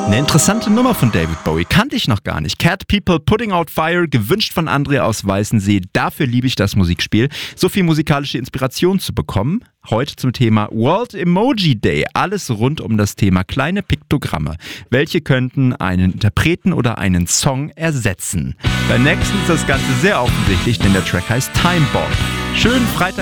Eine interessante Nummer von David Bowie, kannte ich noch gar nicht. Cat People, Putting Out Fire, gewünscht von André aus Weißensee. Dafür liebe ich das Musikspiel. So viel musikalische Inspiration zu bekommen. Heute zum Thema World Emoji Day. Alles rund um das Thema kleine Piktogramme. Welche könnten einen Interpreten oder einen Song ersetzen? Beim nächsten ist das Ganze sehr offensichtlich, denn der Track heißt Time Bomb. Schönen Freitag.